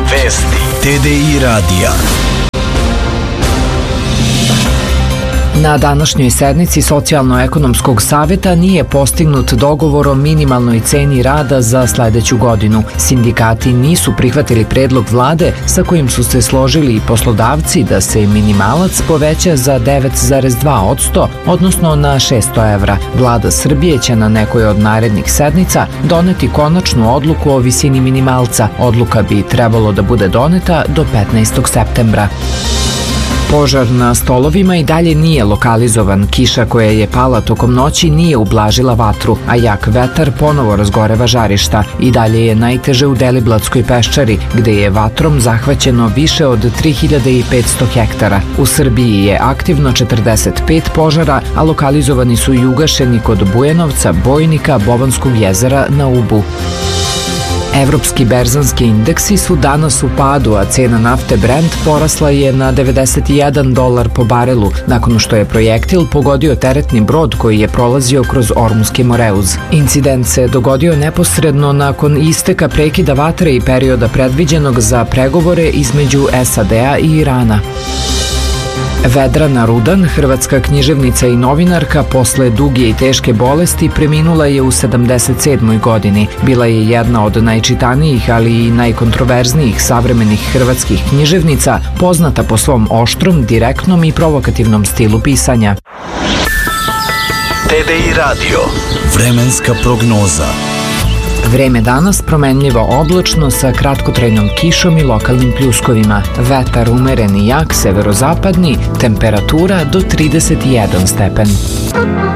Vesti TDI radija. Na današnjoj sednici Socijalno-ekonomskog saveta nije postignut dogovor o minimalnoj ceni rada za sledeću godinu. Sindikati nisu prihvatili predlog vlade sa kojim su se složili i poslodavci da se minimalac poveća za 9,2%, odnosno na 600 evra. Vlada Srbije će na nekoj od narednih sednica doneti konačnu odluku o visini minimalca. Odluka bi trebalo da bude doneta do 15. septembra. Požar na stolovima i dalje nije lokalizovan. Kiša koja je pala tokom noći nije ublažila vatru, a jak vetar ponovo razgoreva žarišta. I dalje je najteže u Deliblatskoj peščari, gde je vatrom zahvaćeno više od 3500 hektara. U Srbiji je aktivno 45 požara, a lokalizovani su i ugašeni kod Bujanovca, Bojnika, Bovanskog jezera na Ubu. Evropski berzanski indeksi su danas u padu, a cena nafte Brent porasla je na $91 po barelu, nakon što je projektil pogodio teretni brod koji je prolazio kroz Ormuski Moreuz. Incident se dogodio neposredno nakon isteka prekida vatre i perioda predviđenog za pregovore između SAD-a i Irana. Vedrana Rudan, hrvatska književnica i novinarka, posle duge i teške bolesti preminula je u 77. godini. Bila je jedna od najčitanijih, ali i najkontroverznijih savremenih hrvatskih književnica, poznata po svom oštrom, direktnom i provokativnom stilu pisanja. TDI radio. Vremenska prognoza. Vreme danas promenljivo oblačno sa kratkotrajnom kišom i lokalnim pljuskovima. Vetar umeren i jak severozapadni, temperatura do 31 stepen.